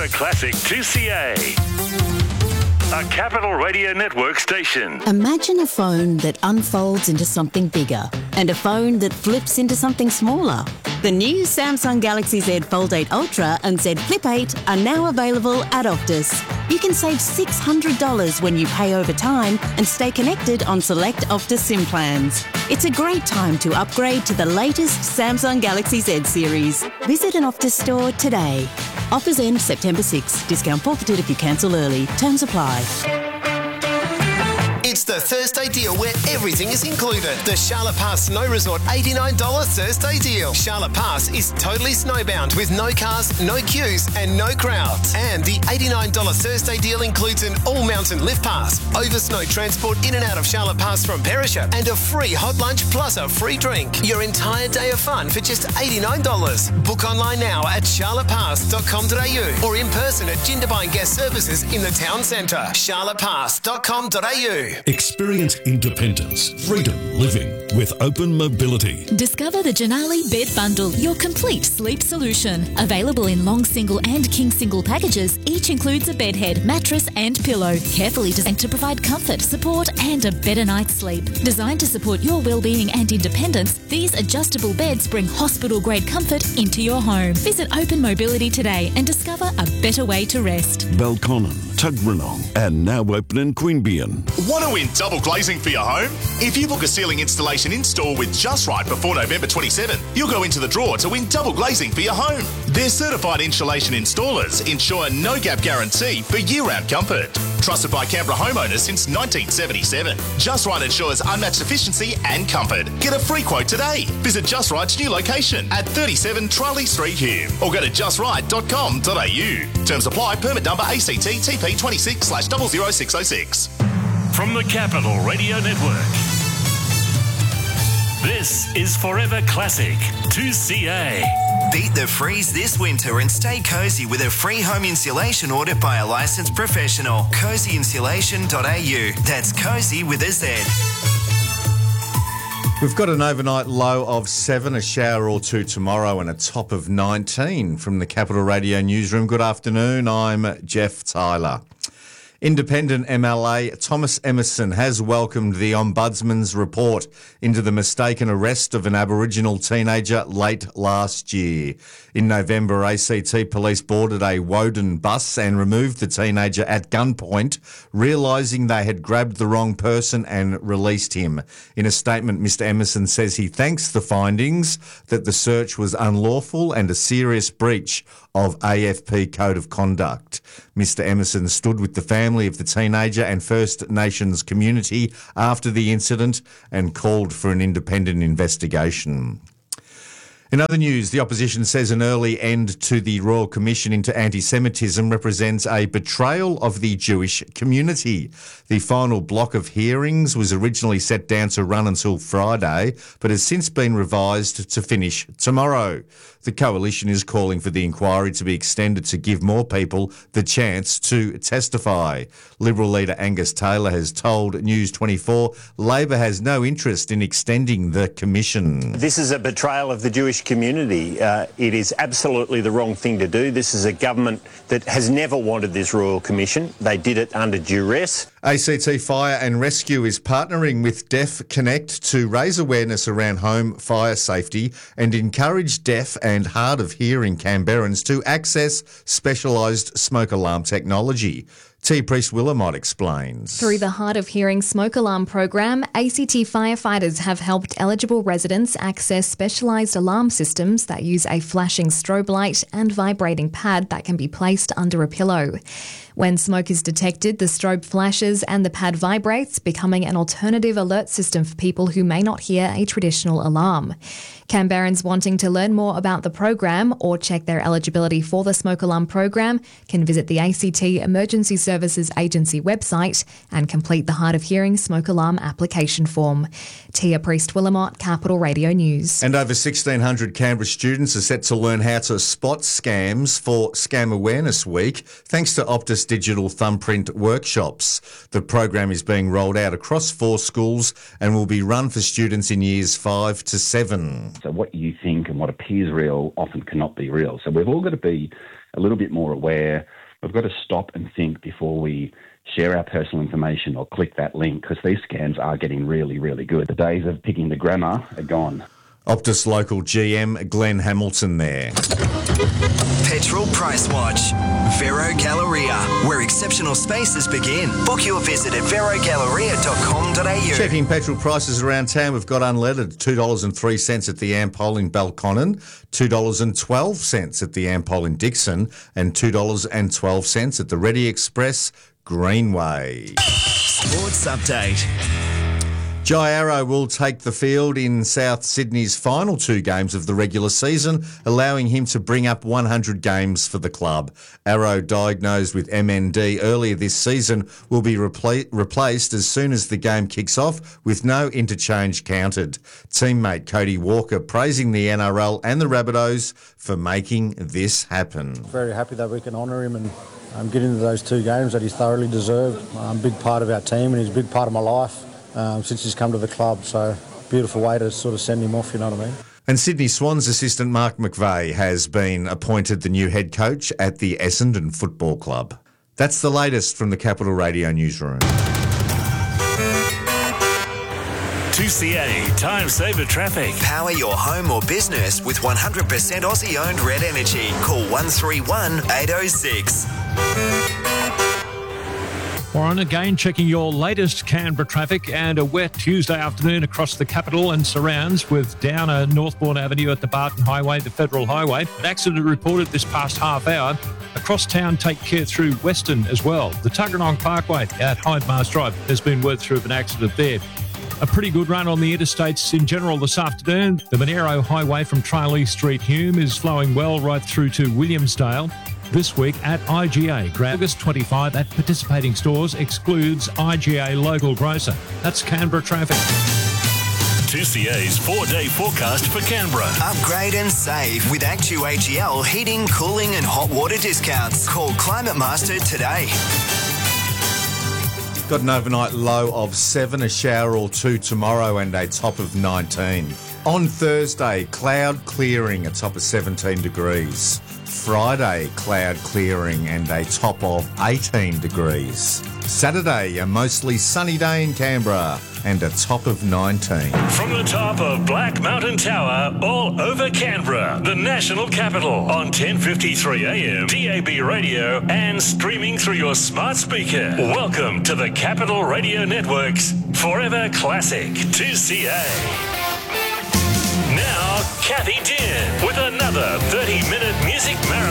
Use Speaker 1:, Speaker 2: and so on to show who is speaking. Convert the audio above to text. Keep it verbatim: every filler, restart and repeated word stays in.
Speaker 1: Forever Classic two C A. A Capital Radio Network station.
Speaker 2: Imagine a phone that unfolds into something bigger and a phone that flips into something smaller. The new Samsung Galaxy Z Fold eight Ultra and Z Flip eight are now available at Optus. You can save six hundred dollars when you pay over time and stay connected on select Optus SIM plans. It's a great time to upgrade to the latest Samsung Galaxy Z series. Visit an Optus store today. Offers end September sixth. Discount forfeited if you cancel early. Terms apply.
Speaker 3: It's the Thursday deal where everything is included. The Charlotte Pass Snow Resort eighty-nine dollars Thursday deal. Charlotte Pass is totally snowbound with no cars, no queues and no crowds. And the eighty-nine dollars Thursday deal includes an all-mountain lift pass, over snow transport in and out of Charlotte Pass from Perisher, and a free hot lunch plus a free drink. Your entire day of fun for just eighty-nine dollars. Book online now at charlotte pass dot com dot a u or in person at Jindabyne Guest Services in the town centre. charlotte pass dot com dot a u.
Speaker 4: Experience independence, freedom living with Open Mobility.
Speaker 5: Discover the Janali Bed Bundle, your complete sleep solution. Available in long single and king single packages, each includes a bed head, mattress and pillow. Carefully designed to provide comfort, support and a better night's sleep. Designed to support your well-being and independence, these adjustable beds bring hospital-grade comfort into your home. Visit Open Mobility today and discover a better way to rest.
Speaker 4: Belconnen, Tuggeranong and now open in Queanbeyan.
Speaker 6: Want to win double glazing for your home? If you book a ceiling installation in-store with Just Right before November twenty-seventh, you'll go into the draw to win double glazing for your home. Their certified insulation installers ensure no-gap guarantee for year-round comfort. Trusted by Canberra homeowners since nineteen seventy-seven. Just Right ensures unmatched efficiency and comfort. Get a free quote today. Visit Just Right's new location at thirty-seven Charlie Street, Hume, or go to just right dot com dot a u. Terms apply. Permit number A C T T P twenty-six slash double zero six oh six.
Speaker 1: From the Capital Radio Network, this is Forever Classic two C A.
Speaker 7: Beat the freeze this winter and stay cosy with a free home insulation order by a licensed professional. cozy insulation dot a u. That's cozy with a Z.
Speaker 8: We've got an overnight low of seven, a shower or two tomorrow and a top of nineteen from the Capital Radio Newsroom. Good afternoon, I'm Jeff Tyler. Independent M L A Thomas Emerson has welcomed the Ombudsman's report into the mistaken arrest of an Aboriginal teenager late last year. In November, A C T police boarded a Woden bus and removed the teenager at gunpoint, realising they had grabbed the wrong person and released him. In a statement, Mister Emerson says he thanks the findings, that the search was unlawful and a serious breach of A F P Code of Conduct. Mister Emerson stood with the family of the teenager and First Nations community after the incident and called for an independent investigation. In other news, the opposition says an early end to the Royal Commission into Anti-Semitism represents a betrayal of the Jewish community. The final block of hearings was originally set down to run until Friday, but has since been revised to finish tomorrow. The coalition is calling for the inquiry to be extended to give more people the chance to testify. Liberal leader Angus Taylor has told News twenty-four Labor has no interest in extending the commission.
Speaker 9: This is a betrayal of the Jewish community. Uh, it is absolutely the wrong thing to do. This is a government that has never wanted this Royal Commission. They did it under duress.
Speaker 8: A C T Fire and Rescue is partnering with Deaf Connect to raise awareness around home fire safety and encourage deaf and hard of hearing Canberrans to access specialised smoke alarm technology. T. Priest Willamot explains.
Speaker 10: Through the Hard of Hearing Smoke Alarm program, A C T firefighters have helped eligible residents access specialised alarm systems that use a flashing strobe light and vibrating pad that can be placed under a pillow. When smoke is detected, the strobe flashes and the pad vibrates, becoming an alternative alert system for people who may not hear a traditional alarm. Canberrans wanting to learn more about the program or check their eligibility for the smoke alarm program can visit the A C T Emergency Services Agency website and complete the Hard of Hearing smoke alarm application form. Tia Priest Willamot, Capital Radio News.
Speaker 8: And over sixteen hundred Canberra students are set to learn how to spot scams for Scam Awareness Week, thanks to Optus Digital Thumbprint workshops. The program is being rolled out across four schools and will be run for students in years five to seven.
Speaker 11: So what you think and what appears real often cannot be real. So we've all got to be a little bit more aware. We've got to stop and think before we share our personal information or click that link, because these scams are getting really, really good. The days of picking the grammar are gone.
Speaker 8: Optus Local G M Glenn Hamilton there.
Speaker 7: Petrol Price Watch. Vero Galleria, where exceptional spaces begin. Book your visit at vero galleria dot com dot a u.
Speaker 8: Checking petrol prices around town, we've got unleaded two dollars and three cents at the Ampol in Balconnen, two dollars and twelve cents at the Ampol in Dixon, and two dollars and twelve cents at the Ready Express Greenway.
Speaker 7: Sports Update.
Speaker 8: Jai Arrow will take the field in South Sydney's final two games of the regular season, allowing him to bring up one hundred games for the club. Arrow, diagnosed with M N D earlier this season, will be repla- replaced as soon as the game kicks off, with no interchange counted. Teammate Cody Walker praising the N R L and the Rabbitohs for making this happen.
Speaker 12: Very happy that we can honour him and um, get into those two games that he's thoroughly deserved. Um, big part of our team, and he's a big part of my life. Um, since he's come to the club, so beautiful way to sort of send him off, you know what I mean.
Speaker 8: And Sydney Swans assistant Mark McVeigh has been appointed the new head coach at the Essendon Football Club. That's the latest from the Capital Radio newsroom.
Speaker 1: two C A Time Saver Traffic.
Speaker 7: Power your home or business with one hundred percent Aussie-owned Red Energy. Call one three one, eight oh six.
Speaker 13: Warren, again checking your latest Canberra traffic, and a wet Tuesday afternoon across the capital and surrounds, with down a Northbourne Avenue at the Barton Highway, the Federal Highway. An accident reported this past half hour. Across town, take care through Weston as well. The Tuggeranong Parkway at Hyde Mars Drive, there's been word through of an accident there. A pretty good run on the interstates in general this afternoon. The Monero Highway from Tralee Street Hume is flowing well right through to Williamsdale. This week at I G A. August twenty-five at participating stores excludes I G A local grocer. That's Canberra traffic.
Speaker 1: two C A's four-day forecast for Canberra.
Speaker 7: Upgrade and save with Actu A G L heating, cooling and hot water discounts. Call Climate Master today.
Speaker 8: Got an overnight low of seven, a shower or two tomorrow, and a top of nineteen. On Thursday, cloud clearing, a top of seventeen degrees. Friday, cloud clearing and a top of eighteen degrees. Saturday, a mostly sunny day in Canberra and a top of nineteen.
Speaker 1: From the top of Black Mountain Tower, all over Canberra, the national capital, on ten fifty-three A M, D A B radio and streaming through your smart speaker. Welcome to the Capital Radio Network's Forever Classic two C A. Now, Kathy Dean with another thirty-minute music marathon.